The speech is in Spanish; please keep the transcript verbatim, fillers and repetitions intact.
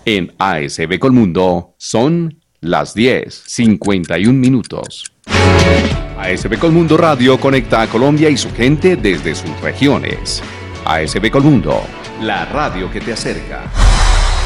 En A S B Colmundo son las diez, cincuenta y un minutos. A S B Colmundo Radio conecta a Colombia y su gente desde sus regiones. A S B Colmundo, la radio que te acerca.